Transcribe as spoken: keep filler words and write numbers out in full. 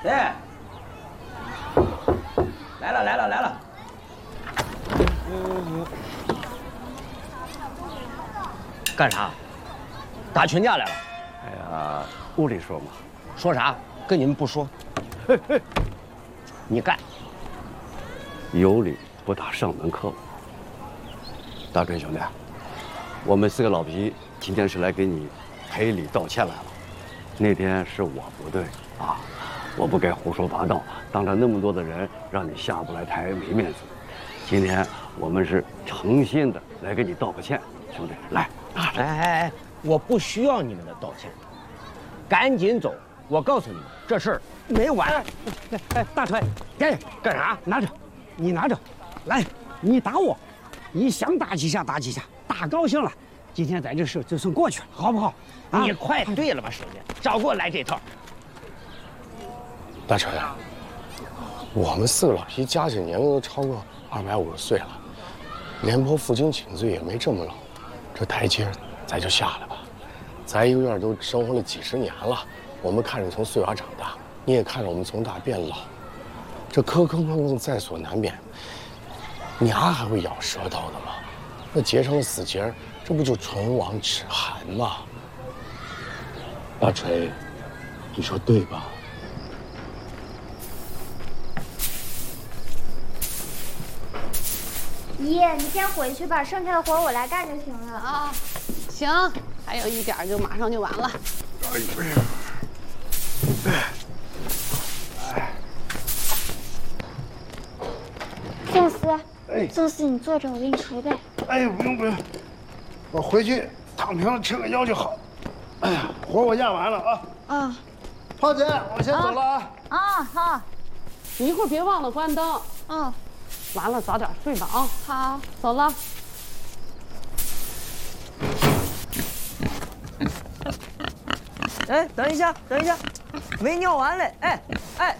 哎，来了来了来了。嗯，干啥？打群架来了？ 哎呀，屋里说嘛。 说啥？跟你们不说。嘿嘿，你干。 有理不打上门客。大锤兄弟，我们四个老皮今天是来给你赔礼道歉来了。那天是我不对啊，我不该胡说八道，当着那么多的人让你下不来台，没面子。今天我们是诚心的来给你道个歉，兄弟，来拿着。 哎哎哎，我不需要你们的道歉，赶紧走！我告诉你们，这事儿没完。哎哎哎，大锤，给干啥？拿着，你拿着，来，你打我，你想打几下打几下，打高兴了，今天咱这事就算过去了，好不好？啊、你快对了吧，兄弟，少给我来这套。 大锤，我们四个老皮加起来年龄都超过二百五十岁了，廉颇负荆请罪也没这么老，这台阶咱就下来吧。咱一个院都生活了几十年了，我们看着从碎娃长大，你也看着我们从大变老，这磕磕碰碰在所难免，牙还会咬舌头的吗？那结成了死结，这不就唇亡齿寒吗？大锤，你说对吧？ 爷，你先回去吧，剩下的活我来干就行了啊。行，还有一点就马上就完了。哎呀！宋思，哎，宋思，你坐着，我给你捶背。 哎，不用不用，我回去躺平了，吃个药就好。哎呀，活我压完了啊。啊，胖姐，我先走了啊。 啊，好。你一会儿别忘了关灯。嗯。完了，早点睡吧啊。好，走了。 哎，等一下，等一下，没尿完嘞！哎哎，